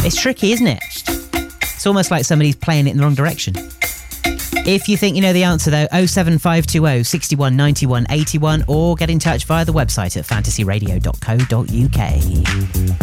It's tricky, isn't it? It's almost like somebody's playing it in the wrong direction. If you think you know the answer, though, 07520 61 91 81, or get in touch via the website at fantasyradio.co.uk.